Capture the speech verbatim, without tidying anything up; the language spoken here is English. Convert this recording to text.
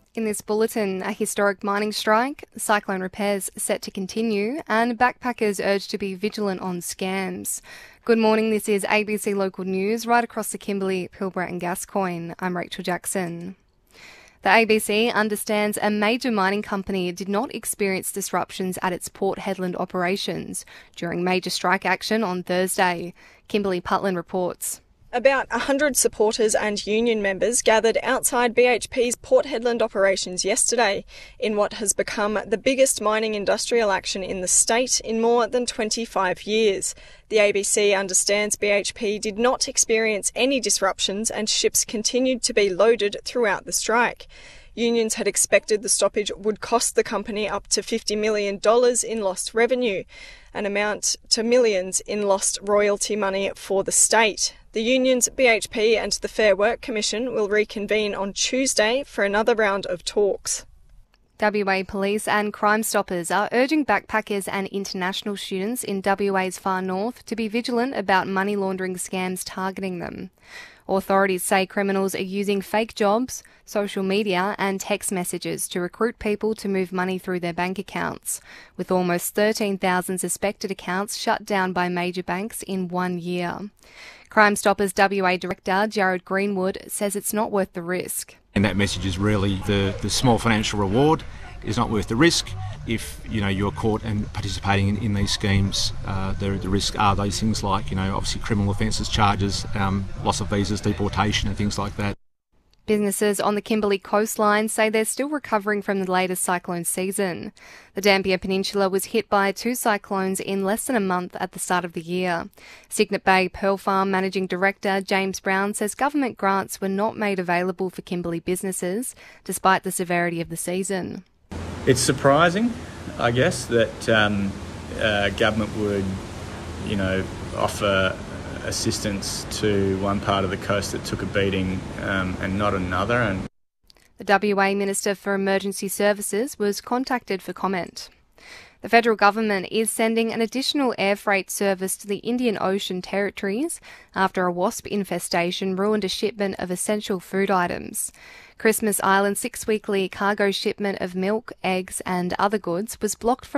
In this bulletin, a historic mining strike, cyclone repairs set to continue, and backpackers urged to be vigilant on scams. Good morning, this is A B C Local News right across the Kimberley, Pilbara and Gascoyne. I'm Rachel Jackson. The A B C understands a major mining company did not experience disruptions at its Port Hedland operations during major strike action on Thursday. Kimberley Putland reports. About one hundred supporters and union members gathered outside B H P's Port Hedland operations yesterday in what has become the biggest mining industrial action in the state in more than twenty-five years. The A B C understands B H P did not experience any disruptions and ships continued to be loaded throughout the strike. Unions had expected the stoppage would cost the company up to fifty million dollars in lost revenue, an amount to millions in lost royalty money for the state. The unions, B H P and the Fair Work Commission will reconvene on Tuesday for another round of talks. W A Police and Crime Stoppers are urging backpackers and international students in W A's far north to be vigilant about money laundering scams targeting them. Authorities say criminals are using fake jobs, social media and text messages to recruit people to move money through their bank accounts, with almost thirteen thousand suspected accounts shut down by major banks in one year. Crime Stoppers W A Director Jared Greenwood says it's not worth the risk. And that message is really the, the small financial reward is not worth the risk. If you know you're caught and participating in, in these schemes, uh, the, the risks are those things like you know obviously criminal offences, charges, um, loss of visas, deportation, and things like that. Businesses on the Kimberley coastline say they're still recovering from the latest cyclone season. The Dampier Peninsula was hit by two cyclones in less than a month at the start of the year. Cygnet Bay Pearl Farm Managing Director James Brown says government grants were not made available for Kimberley businesses, despite the severity of the season. It's surprising, I guess, that um, uh, government would, you know, offer assistance to one part of the coast that took a beating um, and not another. And the W A Minister for Emergency Services was contacted for comment. The federal government is sending an additional air freight service to the Indian Ocean territories after a wasp infestation ruined a shipment of essential food items. Christmas Island's six-weekly cargo shipment of milk, eggs and other goods was blocked from